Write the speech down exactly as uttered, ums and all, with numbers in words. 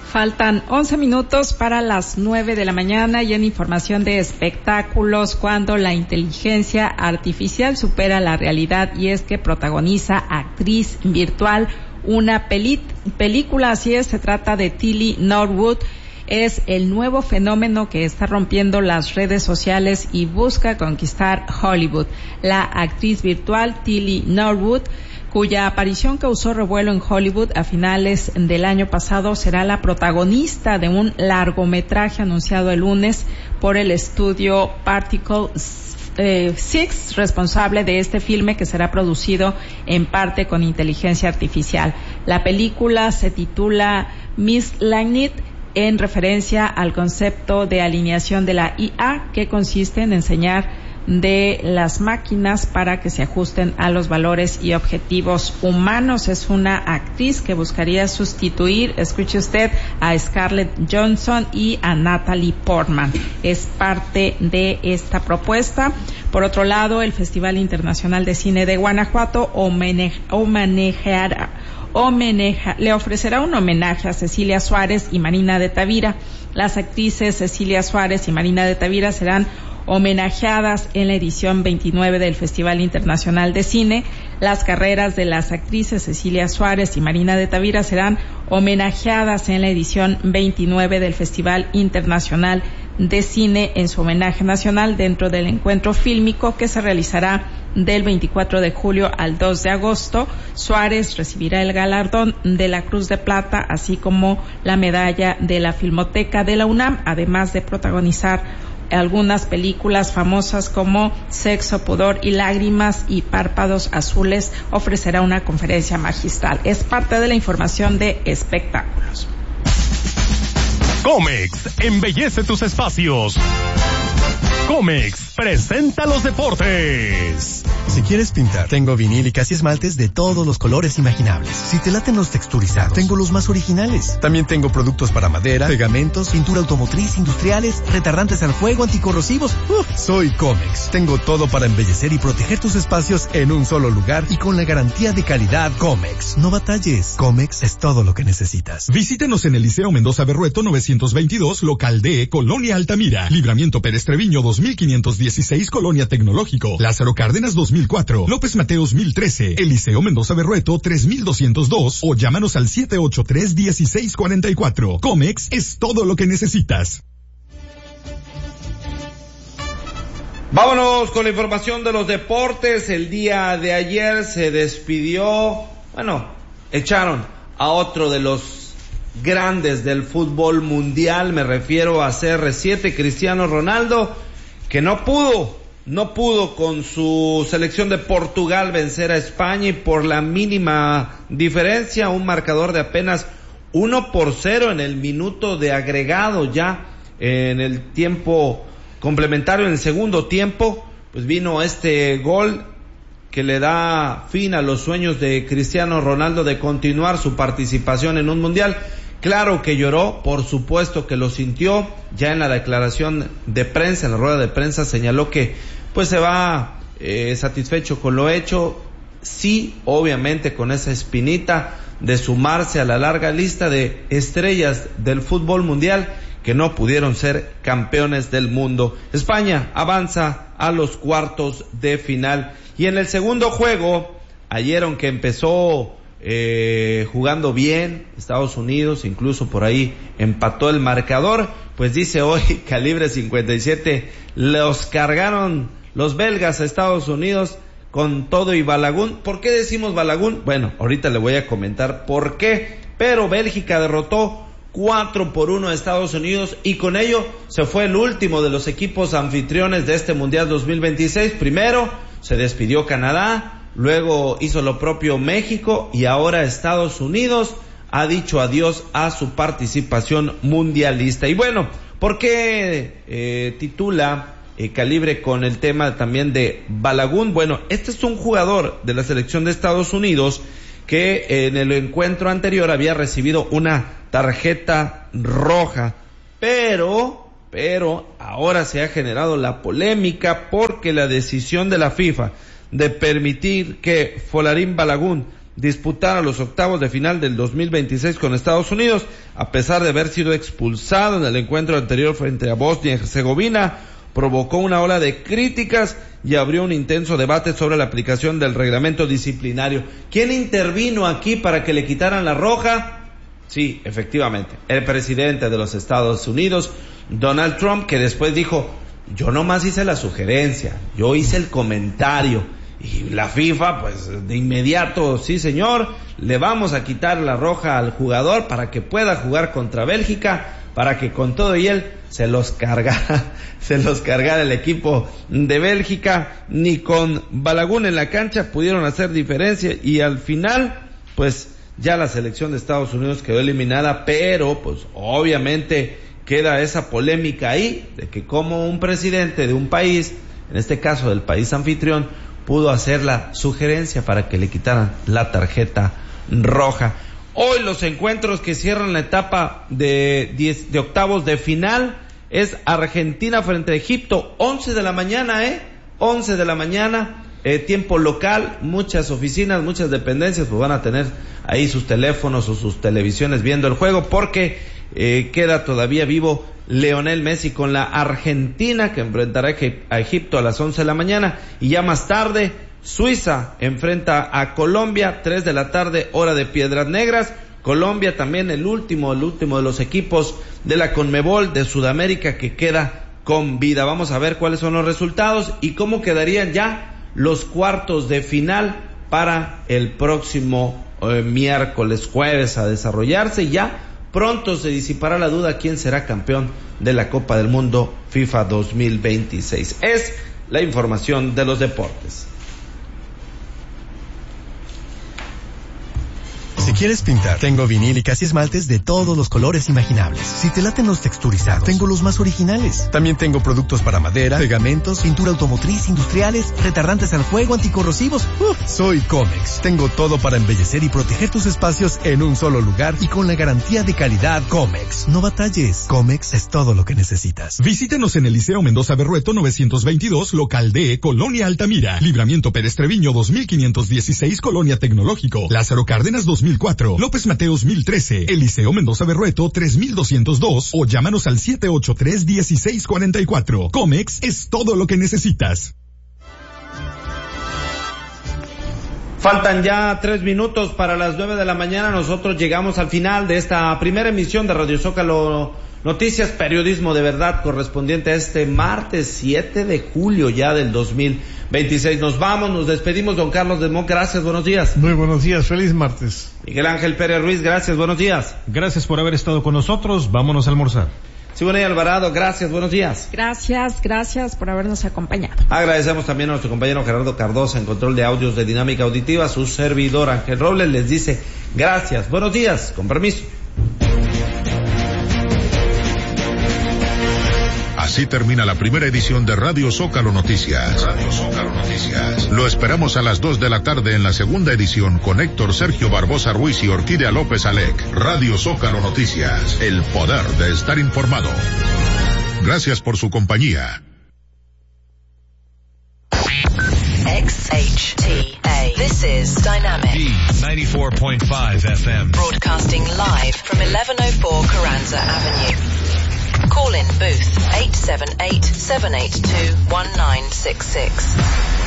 Faltan once minutos para las nueve de la mañana y en información de espectáculos, cuando la inteligencia artificial supera la realidad, y es que protagoniza actriz virtual una peli- película, así es, se trata de Tilly Norwood. Es el nuevo fenómeno que está rompiendo las redes sociales y busca conquistar Hollywood. La actriz virtual Tilly Norwood, cuya aparición causó revuelo en Hollywood a finales del año pasado, será la protagonista de un largometraje anunciado el lunes por el estudio Particle eh, Six, responsable de este filme, que será producido en parte con inteligencia artificial. La película se titula Miss Lightning, en referencia al concepto de alineación de la I A, que consiste en enseñar de las máquinas para que se ajusten a los valores y objetivos humanos. Es una actriz que buscaría sustituir, escuche usted, a Scarlett Johansson y a Natalie Portman. Es parte de esta propuesta. Por otro lado, el Festival Internacional de Cine de Guanajuato homenajeará Homenaje, le ofrecerá un homenaje a Cecilia Suárez y Marina de Tavira. Las actrices Cecilia Suárez y Marina de Tavira serán homenajeadas en la edición veintinueve del Festival Internacional de Cine. Las carreras de las actrices Cecilia Suárez y Marina de Tavira serán homenajeadas en la edición veintinueve del Festival Internacional de Cine en su homenaje nacional, dentro del encuentro fílmico que se realizará del veinticuatro de julio al dos de agosto. Suárez recibirá el galardón de la Cruz de Plata, así como la medalla de la Filmoteca de la UNAM, además de protagonizar algunas películas famosas como Sexo, Pudor y Lágrimas y Párpados Azules. Ofrecerá una conferencia magistral. Es parte de la información de espectáculos. Comex embellece tus espacios. Comex presenta los deportes. Si quieres pintar, tengo vinílicas y esmaltes de todos los colores imaginables. Si te laten los texturizados, tengo los más originales. También tengo productos para madera, pegamentos, pintura automotriz, industriales, retardantes al fuego, anticorrosivos. Uf, soy Comex. Tengo todo para embellecer y proteger tus espacios en un solo lugar y con la garantía de calidad Comex. No batalles. Comex es todo lo que necesitas. Visítenos en el Liceo Mendoza Berrueto novecientos veintidós, local D, Colonia Altamira. Libramiento Pérez Treviño dos mil quinientos dieciséis, Colonia Tecnológico. Lázaro Cárdenas dos mil cuatro, López Mateos mil trece, Eliseo Mendoza Berrueto tres mil doscientos dos, o llámanos al siete ocho tres, uno seis cuatro cuatro. Comex es todo lo que necesitas. Vámonos con la información de los deportes. El día de ayer se despidió, bueno, echaron a otro de los grandes del fútbol mundial, me refiero a C R siete, Cristiano Ronaldo, que no pudo No pudo con su selección de Portugal vencer a España, y por la mínima diferencia, un marcador de apenas uno por cero en el minuto de agregado, ya en el tiempo complementario, en el segundo tiempo, pues vino este gol que le da fin a los sueños de Cristiano Ronaldo de continuar su participación en un mundial. Claro que lloró, por supuesto que lo sintió. Ya en la declaración de prensa, en la rueda de prensa, señaló que pues se va eh, satisfecho con lo hecho, sí, obviamente con esa espinita de sumarse a la larga lista de estrellas del fútbol mundial que no pudieron ser campeones del mundo. España avanza a los cuartos de final. Y en el segundo juego, ayer, aunque empezó eh, jugando bien Estados Unidos, incluso por ahí empató el marcador, pues dice hoy Calibre cincuenta y siete, los cargaron los belgas a Estados Unidos con todo y Balagun. ¿Por qué decimos Balagun? Bueno, ahorita le voy a comentar por qué. Pero Bélgica derrotó cuatro por uno a Estados Unidos, y con ello se fue el último de los equipos anfitriones de este Mundial dos mil veintiséis. Primero se despidió Canadá, luego hizo lo propio México, y ahora Estados Unidos ha dicho adiós a su participación mundialista. Y bueno, ¿por qué eh, titula eh, Calibre con el tema también de Balagun? Bueno, este es un jugador de la selección de Estados Unidos que en el encuentro anterior había recibido una tarjeta roja, pero, pero ahora se ha generado la polémica porque la decisión de la FIFA de permitir que Folarin Balagun disputara los octavos de final del dos mil veintiséis con Estados Unidos, a pesar de haber sido expulsado en el encuentro anterior frente a Bosnia y Herzegovina. Provocó una ola de críticas y abrió un intenso debate sobre la aplicación del reglamento disciplinario. ¿Quién intervino aquí para que le quitaran la roja? Sí, efectivamente, el presidente de los Estados Unidos, Donald Trump, que después dijo, yo nomás hice la sugerencia, yo hice el comentario, y la FIFA, pues de inmediato, sí señor, le vamos a quitar la roja al jugador para que pueda jugar contra Bélgica, para que con todo y él se los cargara, se los cargara el equipo de Bélgica. Ni con Balagun en la cancha pudieron hacer diferencia, y al final, pues ya la selección de Estados Unidos quedó eliminada, pero pues obviamente queda esa polémica ahí, de que como un presidente de un país, en este caso del país anfitrión, pudo hacer la sugerencia para que le quitaran la tarjeta roja. Hoy los encuentros que cierran la etapa de, diez, de octavos de final es Argentina frente a Egipto, once de la mañana, eh, once de la mañana, eh, tiempo local. Muchas oficinas, muchas dependencias pues van a tener ahí sus teléfonos o sus televisiones viendo el juego, porque eh, queda todavía vivo Lionel Messi con la Argentina, que enfrentará a Egipto a las once de la mañana, y ya más tarde Suiza enfrenta a Colombia, tres de la tarde, hora de Piedras Negras. Colombia también el último, el último de los equipos de la CONMEBOL de Sudamérica que queda con vida. Vamos a ver cuáles son los resultados y cómo quedarían ya los cuartos de final para el próximo eh, miércoles, jueves a desarrollarse, y ya pronto se disipará la duda quién será campeón de la Copa del Mundo FIFA dos mil veintiséis. Es la información de los deportes. Si quieres pintar, tengo vinílicas y esmaltes de todos los colores imaginables. Si te laten los texturizados, tengo los más originales. También tengo productos para madera, pegamentos, pintura automotriz, industriales, retardantes al fuego, anticorrosivos. Uf, soy Comex. Tengo todo para embellecer y proteger tus espacios en un solo lugar y con la garantía de calidad Comex. No batalles. Comex es todo lo que necesitas. Visítenos en el Liceo Mendoza Berrueto novecientos veintidós, local D, Colonia Altamira. Libramiento Pérez Treviño dos mil quinientos dieciséis, Colonia Tecnológico. Lázaro Cárdenas dos mil cuatro, López Mateos mil trece, Eliseo Mendoza Berrueto tres mil doscientos dos, o llámanos al siete ocho tres, dieciséis cuarenta y cuatro. Comex es todo lo que necesitas. Faltan ya tres minutos para las nueve de la mañana. Nosotros llegamos al final de esta primera emisión de Radio Zócalo Noticias, periodismo de verdad, correspondiente a este martes siete de julio ya del dos mil veintiséis. Nos vamos, nos despedimos. Don Carlos de Montt, gracias, buenos días. Muy buenos días, feliz martes. Miguel Ángel Pérez Ruiz, gracias, buenos días. Gracias por haber estado con nosotros, vámonos a almorzar. Siboney Alvarado, gracias, buenos días. Gracias, gracias por habernos acompañado. Agradecemos también a nuestro compañero Gerardo Cardosa en control de audios de Dinámica Auditiva. Su servidor Ángel Robles les dice gracias, buenos días, con permiso. Así termina la primera edición de Radio Zócalo Noticias. Radio Zócalo Noticias. Lo esperamos a las dos de la tarde en la segunda edición con Héctor Sergio Barbosa Ruiz y Orquídea López Alec. Radio Zócalo Noticias. El poder de estar informado. Gracias por su compañía. X H T A. This is Dynamic. D ninety-four point five F M. Broadcasting live from eleven oh four Carranza Avenue. Call in booth eight seven eight, seven eight two, one nine six six.